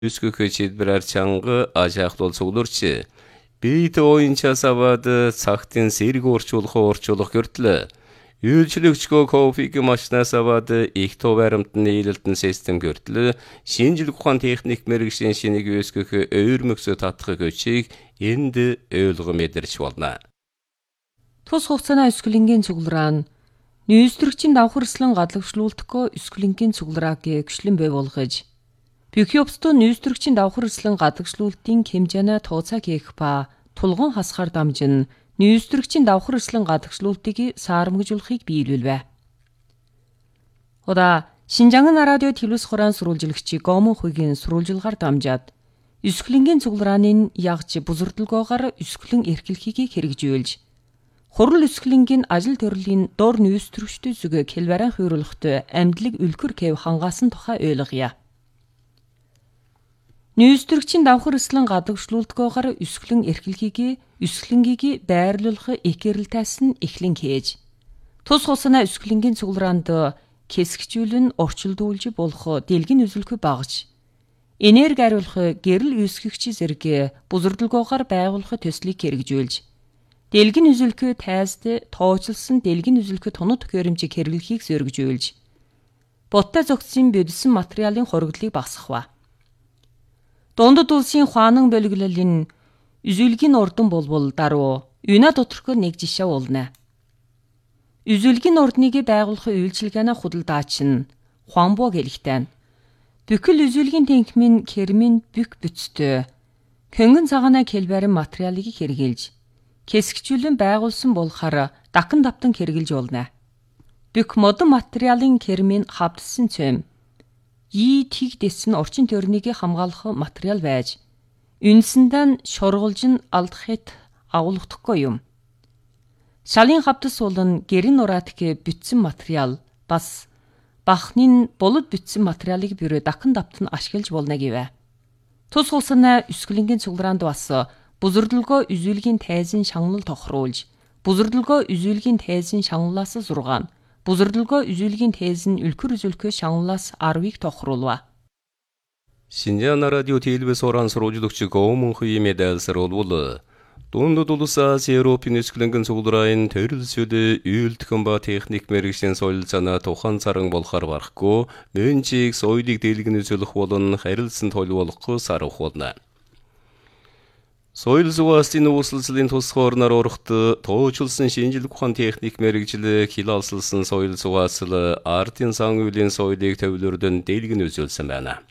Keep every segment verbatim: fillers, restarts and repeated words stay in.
Üskükü çedbirer çangı ajaklol suğulurçı. Beyti oyunça savadı saktin sergi orçuluk orçuluk görtülü. Ülçülükçü kofiki maşına savadı ihto verimtin eğililtin sistem görtülü. Şinjilik ukan teknik mergişen şenigi üskükü öğürmüksü tatқы көчек endi öğülgü medirç olna. Тус хугацаана өскөлингийн цуглараан нүүстрэгчийн давхарслан гадлагшлуултгөө өскөлингийн цугларааг гэгшлэн бай болгож Бюхёпстон нүүстрэгчийн давхарслан гадлагшлуултын хэмжээний тооцоо гээх ба тулгун хасгаар дамжин нүүстрэгчийн давхарслан гадлагшлуултыг саарамгжуулахыг биелүүлвэ. Ода Шинжаан радио телевиз хураан сурвалжлагчи Гомон хугийн сурвалжилгаар дамжаад өскөлингийн цугларааны ягж бузурдалгоогоор өскөлэн эрхлэхийг хэрэгжүүлж Хурал өсгөлингийн ажил төрлийн дор нүүстрэгчдийн зүгөө хэлбэрэн хүйрүүлэхтэй амьдлыг үлгэр гэв хангаасан тухай ойлгоё. Нүүстрэгчийн давхарслан гадагшлуултгоогоор өсгөлэн эрхлэхийг өсгөлингийг байрлуулах экэрэлтээс нь эхлэн хийж тус хусана өсгөлингийн цуглараанд хэсэгчүүлэн орчилдуулж болох дэлгэн үзүүлэх багж энерги ариулах гэрэл үүсгэгч зэрэг бузурдалгоогоор байгуулах төслийг хэрэгжүүлж Дэлгэн үзүүлэхүй тайзд тоочилсан дэлгэн үзүүлэхүй тунад төхөөрөмжийг хэрэглэхийг зоригжуулж буттай зогцсон бодисон материалын хоригдлыг багасгах. Дундад улсын хуанан бөлгөлөлийн үзүүлгийн урдан болбол даруй юна доторх нэг жишээ уулна. Үзүүлгийн урдныг байгуулах үйлчилгээний худалдаач нь Хуанбо гэлэгтэй. Бүхэл үзүүлгийн тэнхмийн кермийн бүх бүтцтэй хөнгөн цагаана хэлбэрэн материалыг хэрэгжилж Хэсэгчүүлэн байгуулсан болохоор дакан давтан хэрэгжилж болно. Бүх модон материалын кермийн хавдсан цэм. И тэг дэсэн орчин төрнийг хамгаалах материал байж, үнсэндээ нь шургуулж нь алдахыт агуулгахдаггүй юм. Шалын хавдас болон гэрэн нураатг бүтсэн материал бас бахнын болод бүтсэн материалыг бюро дакан давтан ашиглаж болно гэвэ. Тус хулсана өсгөлингийн цуглараанд бас Бузурдалгоо үзүүлгийн тайзын шагнал тохируулж, бузурдалгоо үзүүлгийн тайзын шагналаас зургаан, бузурдалгоо үзүүлгийн тайзын үлгэр үзүүлэхүй шагналаас арвыг тохируулва. Шинжаан радио телевиз хураан сурвалжлагчи Гомон хугийн медалсар болбол дундад улсаас Европын өсгөлингийн цуглараан төрөлсөд үйлдхэн ба техник мэргэжлийн соёл санаа тухайн царан болохоор барахгүй, мөнчийг соёлыг дэлгэн үзүүлэх болон харилцан толгойлох сарах болно. Соёл зугааслын uuslалцлын тусгаар нар урахт тоочилсан шинжилгээ ухаан техник мэргэжил хилалсалсан соёл зугаасл артын сан үеийн соёлыг төвлөрдөн дэлгэн үзүүлсэн байна.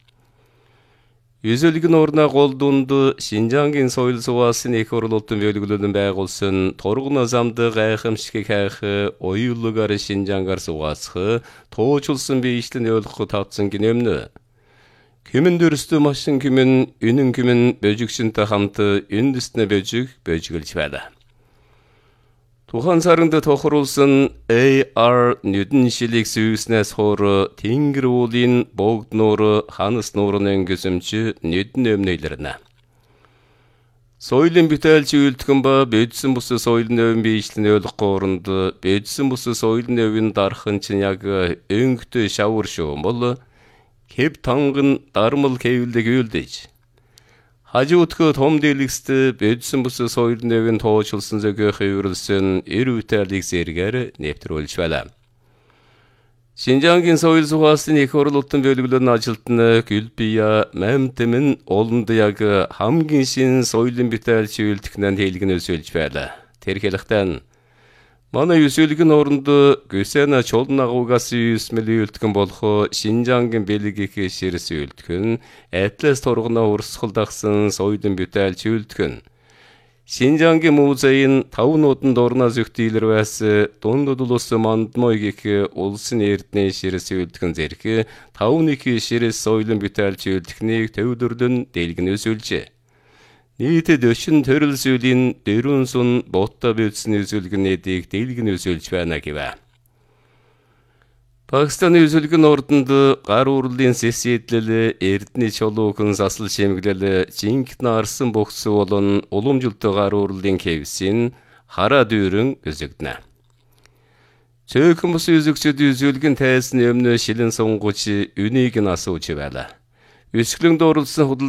Үзүүлгийн орноо голдунд Шинжаангийн соёл зугаасын их орлолтын бөлгөлөн байгуулсан торгон замд гайхамшиг хайх оюулгаар Шинжаангаар зугаасх тоочилсан биечлэн ойлгох тавцсан гинэмнэ. Кümün dürüstü maşın kümün, ünün kümün böcüksünte hamtı, ündüstüne böcük, böcükülç bada. Tuhan sarında toxurulsun A R nüdünşilik süyüsüne soru, tingir olin, boğd noru, hanıs norun öngüsümçü nüdün ömneylerine. Soylun bütelçi ültükün ba, böcüsün busu soylun övün beyişlin ölük qorundu, böcüsün busu soylun övün darxınçın yağı öngütü şavur şoğun bolu, Kep tangın darmıl kevilde göldeç. Hacı utku tom deliksti, böcüsün busu soylun övün toğuçulsun zögö xevirilsin, eri üterlik zergeri neptir ölçvele. Шинжаангийн соёл зугаасын их орлолтын бөлгөлөрн ажилтны Гүлбия Мамтэмин олонды яг хамгийн шин соёлын бүтээлчи үйлдэгнэн хэлгэн өсөлж байлаа. Тэрхэлэхтэн манай өсөлгөн орнод Гүсэна чолн агуугаас үсмэл үйлдэгэн болох Шинжаангийн бэлгийг ширс үйлдэгэн Атлас торгоно урсгалдагсан соёлын бүтээлчи үйлдэгэн Шинжаангийн музейн тав нууданд орноо зөгтөйлөр байс дундад улс мандмойгих улсын эрдэнэ ширс үйлдэгэн зэрэг тав нэг ширс соёлын бүтээлчи үйлдэгнийг төвдөрдөн дэлгэн өсөлжээ. Нийтэд өшин төрөл сүлийн дөрвөн сун ботта бүтсэн үзүүлгэн эдийг дэлгэн өсөлж байна гэвэ. Пакистаны үзүүлгэн ордонд гар урлын сэсэдлэл эрдэнэ чулуукын засал шимгэлэл жинкт нарсан бөхсө болон уламжлалт гар урлын кевсин хара дүүрэн үзэгдэнэ. Цөөхөн бус үзэгчд үзүүлгэн тайсны өмнө шилэн сунгууч үнийг нь асууж байлаа. Өсгөлөнд оруулсан